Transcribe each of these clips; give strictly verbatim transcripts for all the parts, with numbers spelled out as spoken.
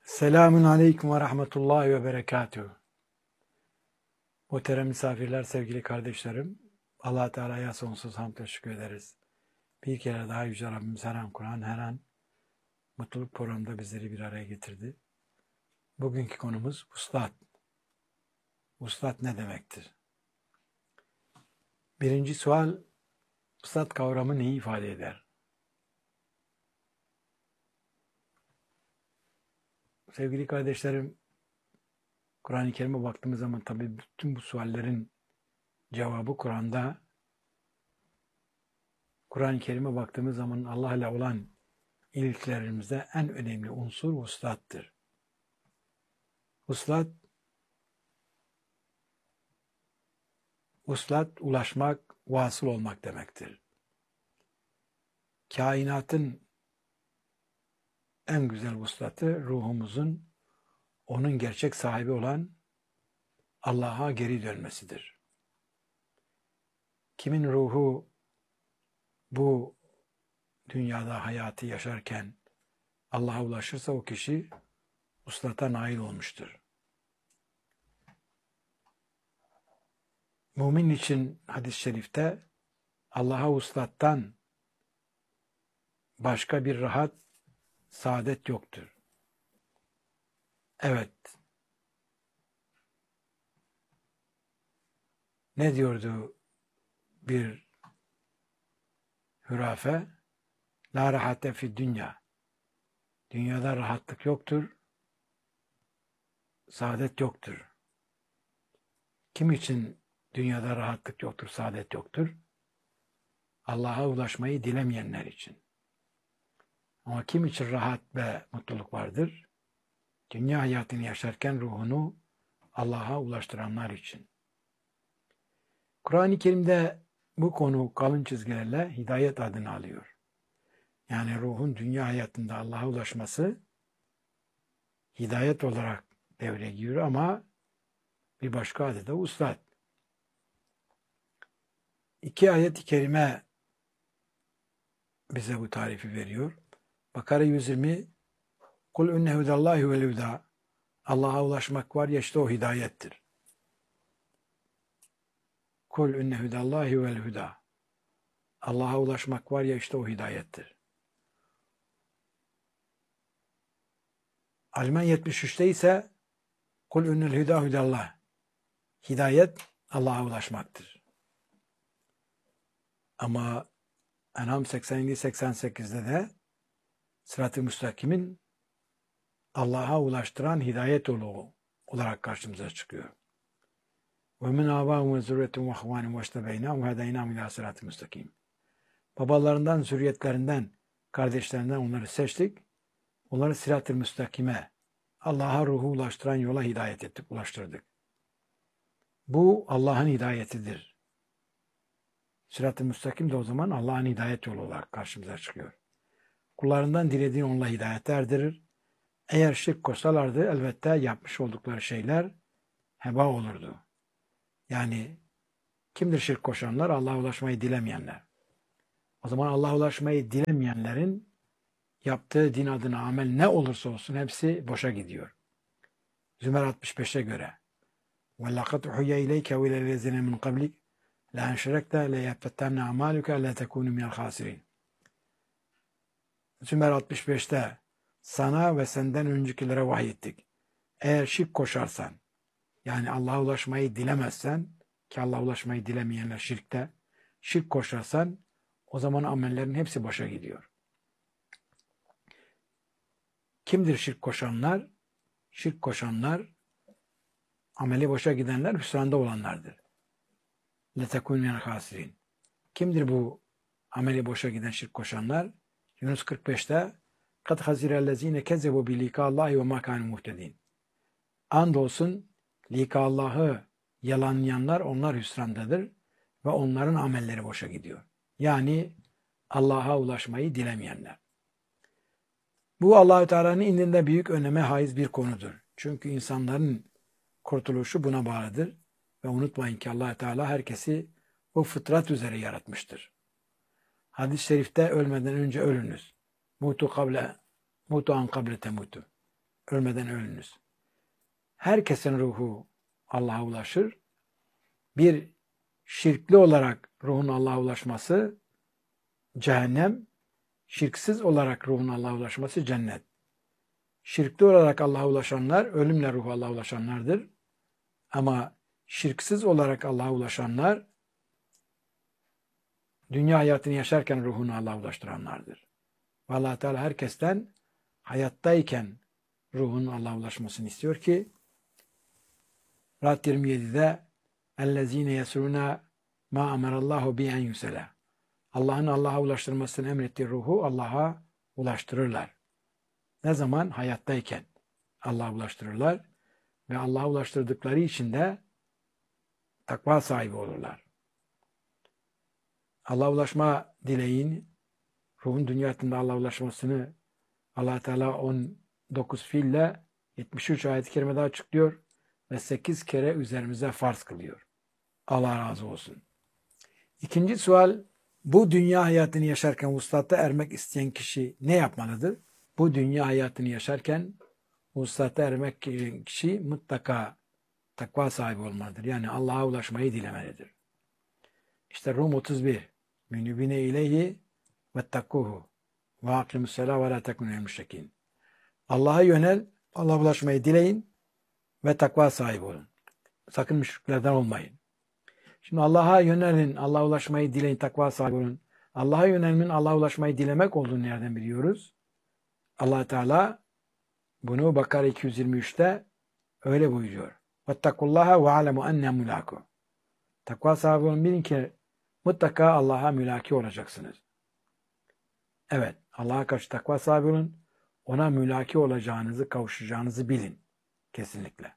Selamun aleyküm ve rahmetullahi ve berekatuhu. Muhterem misafirler, sevgili kardeşlerim, Allah Teala'ya sonsuz hamd ve şükür ederiz. Bir kere daha Yüce Rabbimiz her an Kur'an, her an mutluluk programında bizleri bir araya getirdi. Bugünkü konumuz vuslat. Vuslat ne demektir? Birinci sual, vuslat kavramı neyi ifade eder? Sevgili kardeşlerim, Kur'an-ı Kerim'e baktığımız zaman tabii bütün bu suallerin cevabı Kur'an'da. Kur'an-ı Kerim'e baktığımız zaman Allah ile olan ilişkilerimizde en önemli unsur vuslattır. Vuslat, vuslat ulaşmak, vasıl olmak demektir. Kainatın en güzel vuslatı ruhumuzun onun gerçek sahibi olan Allah'a geri dönmesidir. Kimin ruhu bu dünyada hayatı yaşarken Allah'a ulaşırsa o kişi vuslata nail olmuştur. Mümin için hadis-i şerifte Allah'a vuslattan başka bir rahat, saadet yoktur. Evet. Ne diyordu bir hürafe? La rahate fi dünya. Dünyada rahatlık yoktur, saadet yoktur. Kim için dünyada rahatlık yoktur, saadet yoktur? Allah'a ulaşmayı dilemeyenler için. Ama kim için rahat ve mutluluk vardır? Dünya hayatını yaşarken ruhunu Allah'a ulaştıranlar için. Kur'an-ı Kerim'de bu konu kalın çizgilerle hidayet adını alıyor. Yani ruhun dünya hayatında Allah'a ulaşması hidayet olarak devreye giriyor ama bir başka adı da vuslat. İki ayet-i kerime bize bu tarifi veriyor. Bakara yüz yirmi Kul inne hudallahi vel huda. Allah'a ulaşmak var ya işte o hidayettir. Kul inne hudallahi vel huda. Allah'a ulaşmak var ya işte o hidayettir. Alman yetmiş üçte ise Kul innel huda hudallah. Hidayet Allah'a ulaşmaktır. Ama En'am seksen yedi seksen sekizde de Sırat-ı Müstakim'in Allah'a ulaştıran hidayet yolu olarak karşımıza çıkıyor. وَمِنْ آبَاهُمْ وَزُرِّيَّتُهُمْ وَاخْوَانِهِمْ وَاجْتَبَيْنَاهُمْ وَهَدَيْنَاهُمْ إِلَى صِرَاطٍ مُسْتَقِيمٍ. Babalarından, zürriyetlerinden, kardeşlerinden onları seçtik. Onları Sırat-ı Müstakim'e, Allah'a ruhu ulaştıran yola hidayet ettik, ulaştırdık. Bu Allah'ın hidayetidir. Sırat-ı Müstakim de o zaman Allah'ın hidayet yolu olarak karşımıza çıkıyor. Kullarından dilediğini onunla hidayet erdirir. Eğer şirk koşsalardı elbette yapmış oldukları şeyler heba olurdu. Yani kimdir şirk koşanlar? Allah'a ulaşmayı dilemeyenler. O zaman Allah'a ulaşmayı dilemeyenlerin yaptığı din adına amel ne olursa olsun hepsi boşa gidiyor. Zümer altmış beşe göre وَلَّقَدْ اُحُيَّ اِلَيْكَ وَاِلَى الَّذِينَ مِنْ قَبْلِكَ لَاَنْ شِرَكْتَ لَيَفْتَتَّنَّ اَعْمَالُكَ لَا تَكُونُ مِنَ الْخَاسِرِينَ. Zümer altmış beşte sana ve senden öncekilere vahyettik. Eğer şirk koşarsan, yani Allah'a ulaşmayı dilemezsen, ki Allah'a ulaşmayı dilemeyenler şirkte, şirk koşarsan, o zaman amellerin hepsi boşa gidiyor. Kimdir şirk koşanlar? Şirk koşanlar, ameli boşa gidenler, hüsranda olanlardır. لَتَكُونَ مِنَ الْخَاسِرِينَ. Kimdir bu ameli boşa giden şirk koşanlar? Yunus kırk beşte قَدْ خَزِرَ الَّذ۪ينَ كَذَّبُوا بِلِقَاءِ اللّٰهِ وَمَا كَانُوا مُهْتَد۪ينَ. Andolsun lika Allah'ı yalanlayanlar onlar hüsrandadır ve onların amelleri boşa gidiyor. Yani Allah'a ulaşmayı dilemeyenler. Bu Allah-u Teala'nın indinde büyük öneme haiz bir konudur. Çünkü insanların kurtuluşu buna bağlıdır. Ve unutmayın ki Allah-u Teala herkesi bu fıtrat üzere yaratmıştır. Hadis-i şerifte ölmeden önce ölünüz. Mutu kable, mutu an kable temutu. ölmeden ölünüz. Herkesin ruhu Allah'a ulaşır. Bir şirkli olarak ruhun Allah'a ulaşması cehennem, şirksiz olarak ruhun Allah'a ulaşması cennet. Şirkli olarak Allah'a ulaşanlar, ölümle ruhu Allah'a ulaşanlardır. Ama şirksiz olarak Allah'a ulaşanlar, dünya hayatını yaşarken ruhunu Allah'a ulaştıranlardır. Ve Allah Teala herkesten hayattayken ruhunun Allah'a ulaşmasını istiyor ki Ra'd yirmi yedide اَلَّذ۪ينَ يَسْرُونَ مَا اَمَرَ اللّٰهُ بِاَنْ يُسَلَى Allah'ın Allah'a ulaştırmasını emrettiği ruhu Allah'a ulaştırırlar. Ne zaman? Hayattayken Allah'a ulaştırırlar ve Allah'a ulaştırdıkları için de takva sahibi olurlar. Allah'a ulaşma dileğin, ruhun dünya hayatında Allah'a ulaşmasını Allah Teala on dokuz fiille yetmiş üç ayet-i kerimede açıklıyor ve sekiz kere üzerimize farz kılıyor. Allah razı olsun. İkinci sual, bu dünya hayatını yaşarken vuslata ermek isteyen kişi ne yapmalıdır? Bu dünya hayatını yaşarken vuslata ermek kişi mutlaka takva sahibi olmalıdır. Yani Allah'a ulaşmayı dilemelidir. İşte Rum otuz bir. Münibine ileyhi vettakkuhu ve akimussalâ ve lâ tekûnû müşrikîn. Allah'a yönel, Allah'a ulaşmayı dileyin ve takva sahibi olun. Sakın müşriklerden olmayın. Şimdi Allah'a yönelin, Allah'a ulaşmayı dileyin, takva sahibi olun. Allah'a yönelmenin Allah'a ulaşmayı dilemek olduğunu nereden biliyoruz? Allah Teala bunu Bakara iki yüz yirmi üçte öyle buyuruyor. Vettakullaha ve alemu enne mulâku. Takva sahibi olun, bilin ki mutlaka Allah'a mülaki olacaksınız. Evet, Allah'a karşı takva sahibi olun. Ona mülaki olacağınızı, kavuşacağınızı bilin. Kesinlikle.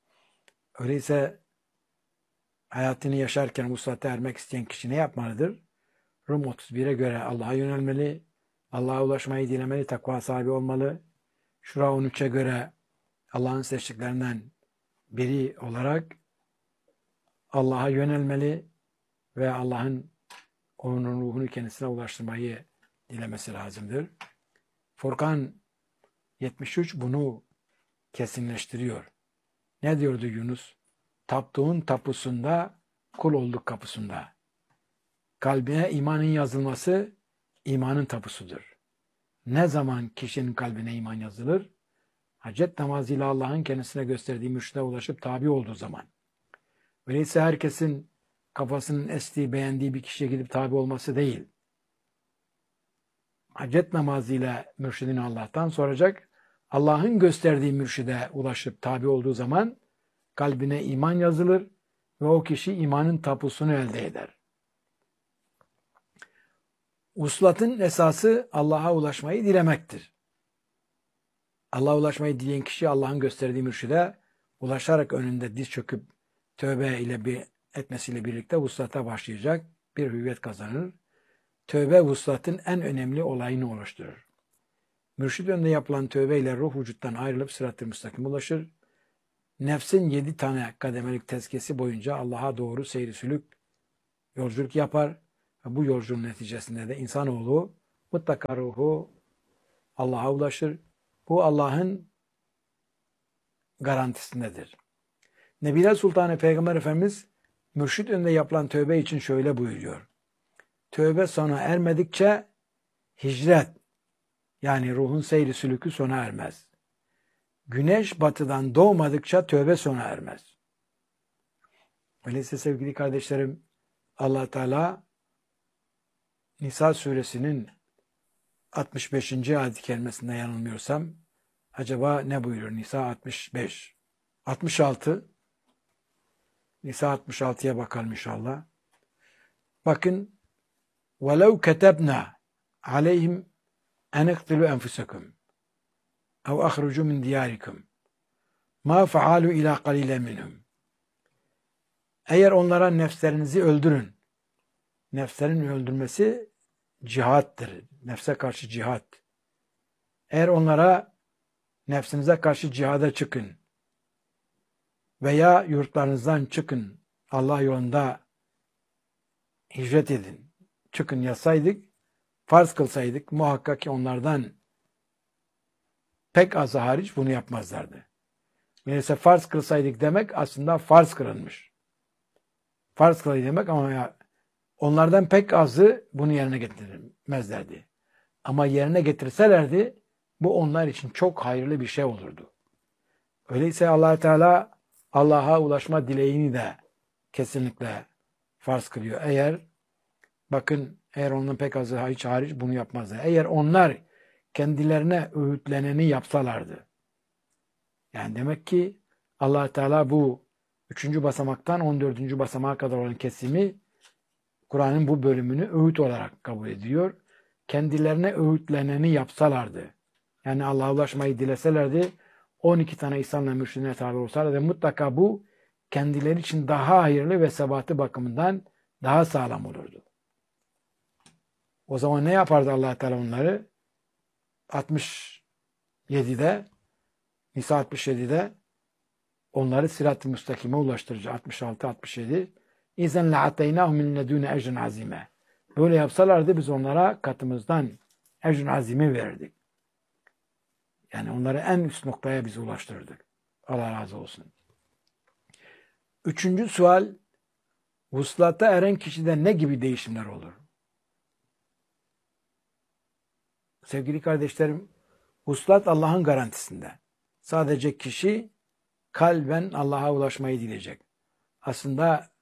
Öyleyse hayatını yaşarken vuslata ermek isteyen kişi ne yapmalıdır? Rum otuz bire göre Allah'a yönelmeli, Allah'a ulaşmayı dilemeli, takva sahibi olmalı. Şura on üçe göre Allah'ın seçtiklerinden biri olarak Allah'a yönelmeli ve Allah'ın onun ruhunu kendisine ulaştırmayı dilemesi lazımdır. Furkan yetmiş üç bunu kesinleştiriyor. Ne diyordu Yunus? Taptığın tapusunda, kul olduk kapısında. Kalbine imanın yazılması imanın tapusudur. Ne zaman kişinin kalbine iman yazılır? Hacet namazıyla Allah'ın kendisine gösterdiği mürşide ulaşıp tabi olduğu zaman. Öyleyse herkesin kafasının estiği, beğendiği bir kişiye gidip tabi olması değil. Hacet namazıyla mürşidini Allah'tan soracak. Allah'ın gösterdiği mürşide ulaşıp tabi olduğu zaman kalbine iman yazılır ve o kişi imanın tapusunu elde eder. Uslatın esası Allah'a ulaşmayı dilemektir. Allah'a ulaşmayı dileyen kişi Allah'ın gösterdiği mürşide ulaşarak önünde diz çöküp tövbe ile bir etmesiyle birlikte vuslata başlayacak, bir hüviyet kazanır. Tövbe vuslatın en önemli olayını oluşturur. Mürşid önünde yapılan tövbe ile ruh vücuttan ayrılıp sırat-ı müstakim ulaşır. Nefsin yedi tane kademelik tezkiyesi boyunca Allah'a doğru seyri sülük, yolculuk yapar. Ve bu yolculuğun neticesinde de insanoğlu mutlaka ruhu Allah'a ulaşır. Bu Allah'ın garantisindedir. Nebiler Sultanı Peygamber Efendimiz mürşid önünde yapılan tövbe için şöyle buyuruyor. Tövbe sona ermedikçe hicret, yani ruhun seyri sülükü sona ermez. Güneş batıdan doğmadıkça tövbe sona ermez. Öyleyse sevgili kardeşlerim, Allah Teala Nisa suresinin altmış beşinci ayet-i kerimesinde yanılmıyorsam, acaba ne buyuruyor? Nisa altmış beş. altmış altı. Nisa altmış altıya bakalım inşallah. Bakın. وَلَوْ كَتَبْنَا عَلَيْهِمْ اَنْ اِقْتِلُوا اَنْفُسَكُمْ اَوْ اَخْرُجُوا مِنْ دِيَارِكُمْ مَا فَعَالُوا اِلَى قَلِيلًا مِنْهُمْ. Eğer onlara nefslerinizi öldürün. Nefslerin öldürmesi cihattır. Nefse karşı cihat. Eğer onlara nefsinize karşı cihada çıkın veya yurtlarınızdan çıkın, Allah yolunda hicret edin, çıkın yazsaydık, farz kılsaydık muhakkak ki onlardan pek azı hariç bunu yapmazlardı. Meğerse farz kılsaydık demek aslında farz kılınmış. Farz kılaydı demek ama ya onlardan pek azı bunu yerine getirmezlerdi. Ama yerine getirselerdi bu onlar için çok hayırlı bir şey olurdu. Öyleyse Allah Teala Allah'a ulaşma dileğini de kesinlikle farz kılıyor. Eğer bakın eğer onların pek azı hiç hariç bunu yapmazlar. Eğer onlar kendilerine öğütleneni yapsalardı. Yani demek ki Allah Teala bu üçüncü basamaktan on dördüncü basamağa kadar olan kesimi Kur'an'ın bu bölümünü öğüt olarak kabul ediyor. Kendilerine öğütleneni yapsalardı. Yani Allah'a ulaşmayı dileselerdi on iki tane İslam'la mürşidine tabi olsalardı mutlaka bu kendileri için daha hayırlı ve sebatı bakımından daha sağlam olurdu. O zaman ne yapardı Allah Teala onları? altmış yedide Nisa altmış yedide onları sirat-ı müstakime ulaştırıcı. altmış altı altmış yedi İzen le'ateynâhum min ledûne ecrin azime. Böyle yapsalardı biz onlara katımızdan ecrin azimi verirdik. Yani onları en üst noktaya biz ulaştırırdık. Allah razı olsun. Üçüncü sual, vuslata eren kişide ne gibi değişimler olur? Sevgili kardeşlerim, vuslat Allah'ın garantisinde. Sadece kişi kalben Allah'a ulaşmayı dileyecek. Aslında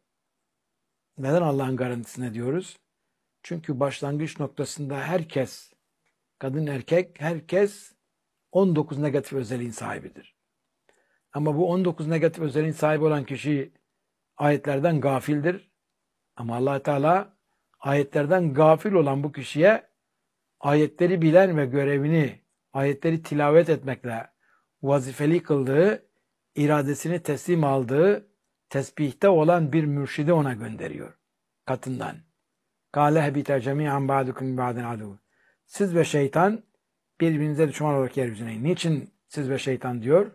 neden Allah'ın garantisine diyoruz? Çünkü başlangıç noktasında herkes, kadın erkek, herkes on dokuz negatif özelliğin sahibidir. Ama bu on dokuz negatif özelliğin sahibi olan kişi ayetlerden gafildir. Ama Allah Teala ayetlerden gafil olan bu kişiye ayetleri bilen ve görevini ayetleri tilavet etmekle vazifeli kıldığı, iradesini teslim aldığı, tesbihte olan bir mürşidi ona gönderiyor. Katından. Kâle hebite cemî'an ba'dukum ba'den adu. Siz ve şeytan birbirinize düşman olarak yeryüzüne inin. Niçin siz ve şeytan diyor?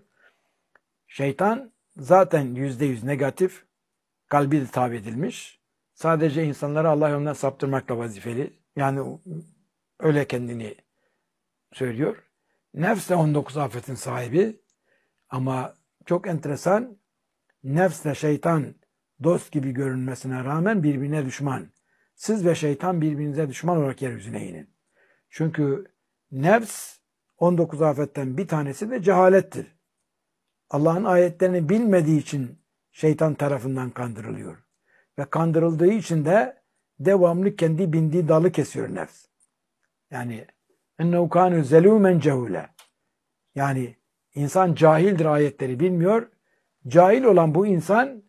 Şeytan zaten yüzde yüz negatif, kalbi de tabi edilmiş. Sadece insanları Allah yolundan saptırmakla vazifeli. Yani öyle kendini söylüyor. Nefs de on dokuz afetin sahibi. Ama çok enteresan, nefsle şeytan dost gibi görünmesine rağmen birbirine düşman. Siz ve şeytan birbirinize düşman olarak yeryüzüne inin. Çünkü nefs on dokuz afetten bir tanesi de cehalettir. Allah'ın ayetlerini bilmediği için şeytan tarafından kandırılıyor. Ve kandırıldığı için de devamlı kendi bindiği dalı kesiyor nefs. Yani ennehu kânu zelûmen cehûle. Yani insan cahildir, ayetleri bilmiyor. Cahil olan bu insan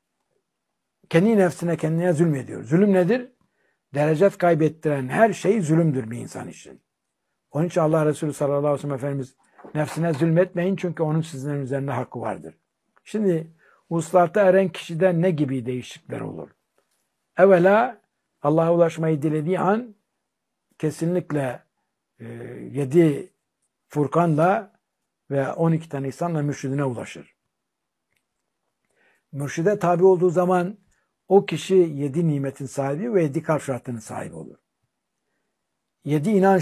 kendi nefsine, kendine zulmediyor. Zulüm nedir? Derecet kaybettiren her şey zulümdür bir insan için. Onun için Allah Resulü sallallahu aleyhi ve sellem Efendimiz nefsine zulmetmeyin çünkü onun sizlerin üzerinde hakkı vardır. Şimdi vuslata eren kişiden ne gibi değişiklikler olur? Evvela Allah'a ulaşmayı dilediği an kesinlikle e, yedi Furkan'la ve on iki tane İslam'la mürşidine ulaşır. Mürşide tabi olduğu zaman o kişi yedi nimetin sahibi ve yedi kalp şartının sahibi olur. Yedi inanç